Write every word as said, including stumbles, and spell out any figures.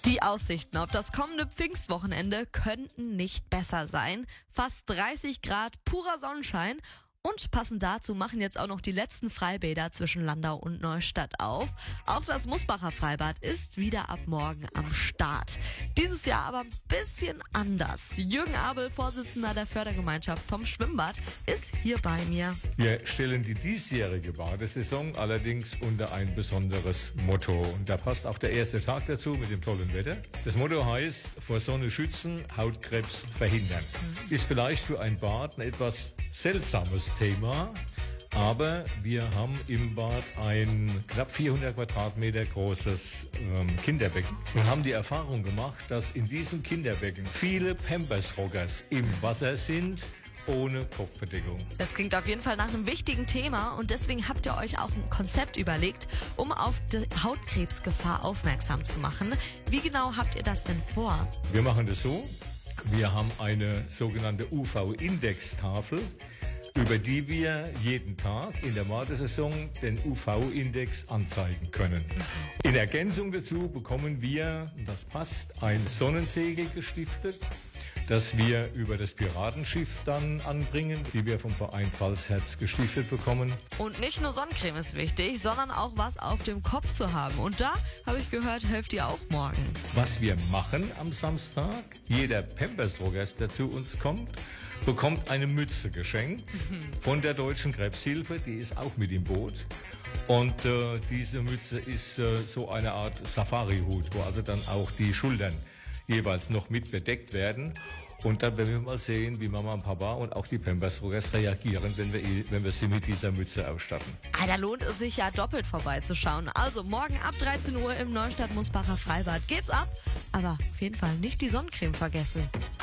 Die Aussichten auf das kommende Pfingstwochenende könnten nicht besser sein. Fast dreißig Grad, purer Sonnenschein. Und passend dazu machen jetzt auch noch die letzten Freibäder zwischen Landau und Neustadt auf. Auch das Musbacher Freibad ist wieder ab morgen am Start. Dieses Jahr aber ein bisschen anders. Jürgen Abel, Vorsitzender der Fördergemeinschaft vom Schwimmbad, ist hier bei mir. Wir stellen die diesjährige Badesaison allerdings unter ein besonderes Motto. Und da passt auch der erste Tag dazu mit dem tollen Wetter. Das Motto heißt, vor Sonne schützen, Hautkrebs verhindern. Ist vielleicht für ein Bad ein etwas seltsames Thema, aber wir haben im Bad ein knapp vierhundert Quadratmeter großes ähm, Kinderbecken und haben die Erfahrung gemacht, dass in diesem Kinderbecken viele Pampers-Rockers im Wasser sind, ohne Kopfbedeckung. Das klingt auf jeden Fall nach einem wichtigen Thema und deswegen habt ihr euch auch ein Konzept überlegt, um auf die Hautkrebsgefahr aufmerksam zu machen. Wie genau habt ihr das denn vor? Wir machen das so, wir haben eine sogenannte U V-Index-Tafel, über die wir jeden Tag in der Badesaison den U V-Index anzeigen können. In Ergänzung dazu bekommen wir, das passt, ein Sonnensegel gestiftet, das wir über das Piratenschiff dann anbringen, die wir vom Verein Pfalzherz gestiftet bekommen. Und nicht nur Sonnencreme ist wichtig, sondern auch was auf dem Kopf zu haben. Und da, habe ich gehört, helft ihr auch morgen. Was wir machen am Samstag, jeder Pampers-Rockers, der zu uns kommt, bekommt eine Mütze geschenkt von der Deutschen Krebshilfe, die ist auch mit im Boot. Und äh, diese Mütze ist äh, so eine Art Safari-Hut, wo also dann auch die Schultern jeweils noch mit bedeckt werden. Und dann werden wir mal sehen, wie Mama und Papa und auch die Pampers-Rockers reagieren, wenn wir, wenn wir sie mit dieser Mütze ausstatten. Ah, da lohnt es sich ja doppelt vorbeizuschauen. Also morgen ab dreizehn Uhr im Neustadt-Musbacher Freibad geht's ab. Aber auf jeden Fall nicht die Sonnencreme vergessen.